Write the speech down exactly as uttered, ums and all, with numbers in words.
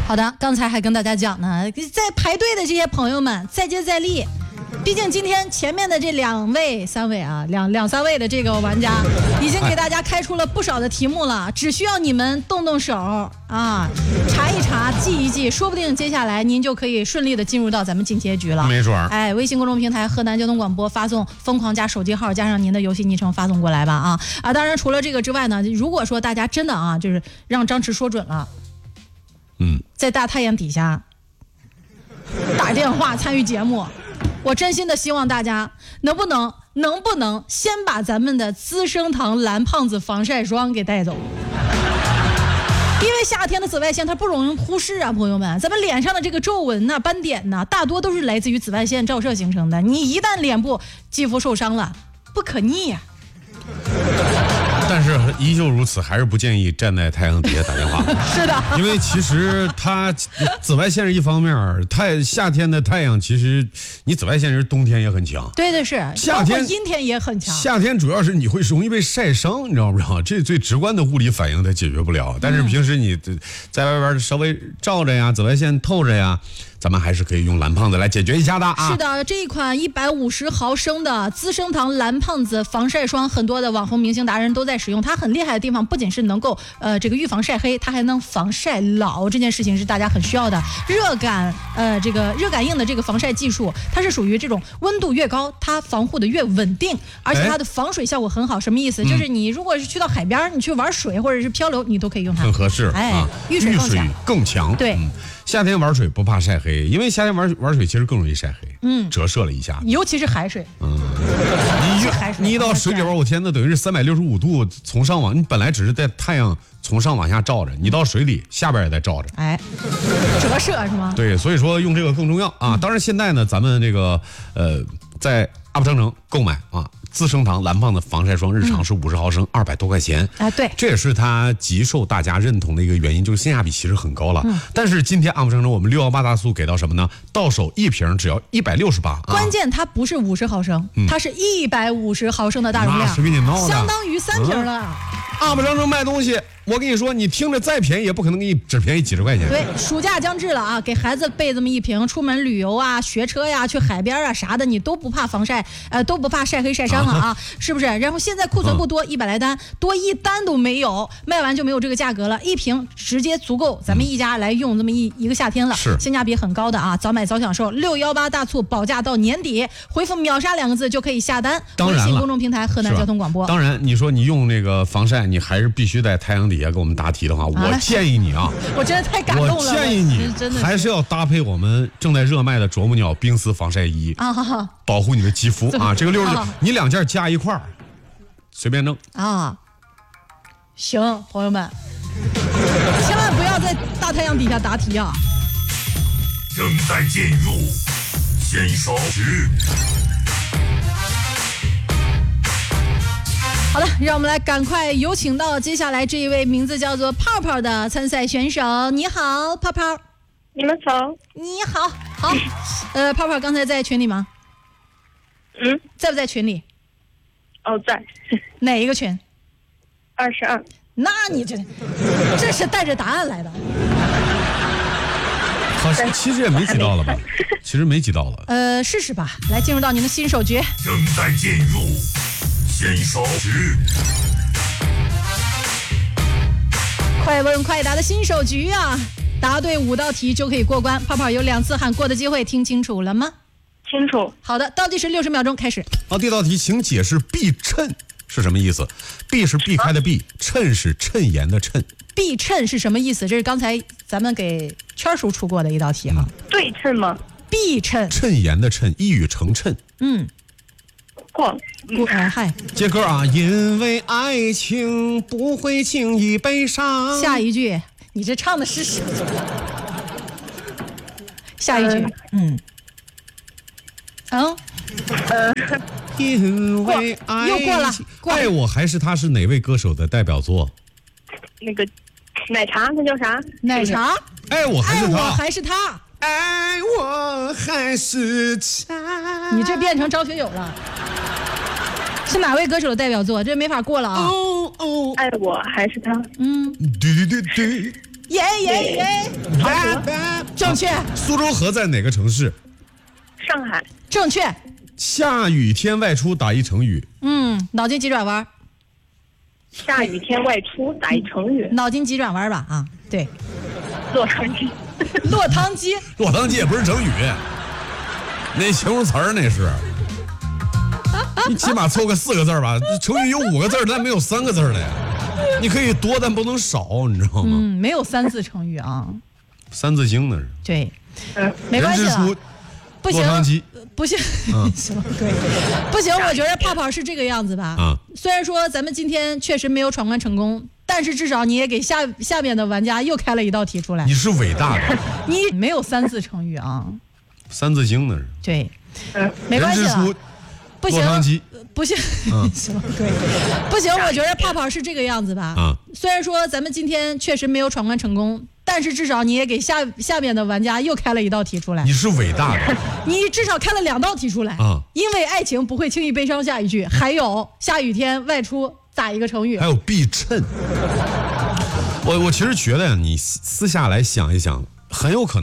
好的，刚才还跟大家讲呢，在排队的这些朋友们再接再厉。毕竟今天前面的这两位、三位啊，两两三位的这个玩家，已经给大家开出了不少的题目了，只需要你们动动手啊，查一查，记一记，说不定接下来您就可以顺利的进入到咱们进结局了。 没准儿。 哎，微信公众平台河南交通广播发送“疯狂”加手机号加上您的游戏昵称发送过来吧啊啊！当然除了这个之外呢，如果说大家真的啊，就是让张弛说准了， 嗯， 在大太阳底下打电话参与节目。我真心的希望大家能不能能不能先把咱们的资生堂蓝胖子防晒霜给带走，因为夏天的紫外线它不容易忽视啊，朋友们，咱们脸上的这个皱纹呐、斑点呐，大多都是来自于紫外线照射形成的。你一旦脸部肌肤受伤了，不可逆呀、啊。 但是依旧如此，还是不建议站在太阳底下打电话。 是的， 因为其实它紫外线是一方面，太夏天的太阳其实你紫外线是冬天也很强。 对的是， 夏天阴天也很强。 夏天主要是你会容易被晒伤，你知道不知道？这最直观的物理反应它解决不了。但是平时你在外边稍微照着呀，紫外线透着呀。咱们还是可以用蓝胖子来解决一下的啊！ 是的，这一款一百五十毫升的资生堂蓝胖子防晒霜，很多的网红明星达人都在使用。它很厉害的地方，不仅是能够呃这个预防晒黑，它还能防晒老，这件事情是大家很需要的。热感呃这个热感应的这个防晒技术，它是属于这种温度越高，它防护的越稳定，而且它的防水效果很好。什么意思？就是你如果是去到海边，你去玩水或者是漂流，你都可以用它， 很合适。 哎， 啊、 遇水更强。 更强。对。嗯，夏天玩水不怕晒黑，因为夏天玩玩水其实更容易晒黑，嗯，折射了一下， 尤其是海水， 嗯，你你一到水里边，我天，那等于是三百六十五度从上往，你本来只是在太阳从上往下照着，你到水里下边也在照着， 哎，折射是吗？ 对，所以说用这个更重要啊。当然现在呢，咱们这个呃，在阿布商城购买啊。资生堂蓝胖子防晒霜日常是五十毫升，二百、嗯、多块钱啊，对， 这也是它极受大家认同的一个原因，就是性价比其实很高了。嗯、但是今天阿布商城我们六幺八大促给到什么呢？到手一瓶只要一百六十八， 关键它不是五十毫升，嗯、它是一百五十毫升的大容量， 是给你闹的， 相当于三瓶了。嗯、 阿布商城卖东西。我跟你说，你听着再便宜，也不可能给你只便宜几十块钱。 对，暑假将至了啊，给孩子备这么一瓶，出门旅游啊、学车呀、去海边啊啥的，你都不怕防晒，呃，都不怕晒黑晒伤了啊，啊是不是？然后现在库存不多，一百、嗯、来单，多一单都没有，卖完就没有这个价格了，一瓶直接足够咱们一家来用这么一一个夏天了， 是性价比很高的啊，早买早享受，六幺八大促保价到年底，回复秒杀两个字就可以下单。 当然了， 微信公众平台河南交通广播。 当然，你说你用那个防晒，你还是必须在太阳底下给我们答题的话。我建议你啊， 我真的太感动了。 我建议你还是要搭配我们正在热卖的啄木鸟冰丝防晒衣啊，保护你的肌肤啊。这个六十九，你两件加一块儿，随便弄啊。行，朋友们，千万不要在大太阳底下答题啊。 正在进入先烧局。 好的，让我们来赶快有请到接下来这一位名字叫做泡泡的参赛选手。你好，泡泡。 你们好。 你好，好。呃，泡泡刚才在群里吗？ 嗯， 在不在群里？ 哦，在。 哪一个群？ 二十二。 那你这这是带着答案来的。 好像其实也没几道了吧？其实没几道了。 呃，试试吧。来，进入到您的新手局。 正在进入。先烧局， 快问快答的新手局啊！答对五道题就可以过关。泡泡有两次喊过的机会，听清楚了吗？ 清楚。 好的，倒计时六十秒钟开始。 好，第一道题，请解释避衬是什么意思？避是避开的避，衬是衬言的衬。 避衬是什么意思？这是刚才咱们给圈叔出过的一道题哈。 对称吗？ 避衬， 衬言的衬，一语成谶。 嗯。 过， 哎嗨， 接歌啊！因为爱情不会轻易悲伤。 下一句，你这唱的是什么？下一句，嗯，嗯， 呃， 因为爱又过了，过爱我还是他是哪位歌手的代表作？ 那个奶茶，那叫啥？ 奶茶。 爱我还是他？ 爱我还是他？ 爱我还是他？ 你这变成张学友了。是哪位歌手的代表作？这没法过了啊！ 哦哦， 爱我还是他？ 嗯， 对对对对耶耶耶，正确。 苏州河在哪个城市？ 上海。 正确。 下雨天外出打一成语。 嗯，脑筋急转弯。 下雨天外出打一成语。 脑筋急转弯吧啊，对。 落汤鸡。 落汤鸡。 落汤鸡也不是成语，那形容词儿那是。你起码凑个四个字儿吧，成语有五个字儿，但没有三个字儿的呀。你可以多，但不能少，你知道吗？ 嗯，没有三字成语啊。 三字经那是。 对，没关系了。不行，不行，行，对，不行。我觉得泡泡是这个样子吧。啊，虽然说咱们今天确实没有闯关成功，但是至少你也给下下面的玩家又开了一道题出来。 你是伟大的。 你没有三字成语啊。 三字经那是。 对，没关系了。不行，不行，行，对，不行。我觉得泡泡是这个样子吧。啊，虽然说咱们今天确实没有闯关成功，但是至少你也给下下面的玩家又开了一道题出来。 你是伟大的。 你至少开了两道题出来啊！因为爱情不会轻易悲伤，下一句还有下雨天外出打一个成语， 还有避衬。我我其实觉得呀，你私下来想一想，很有可能。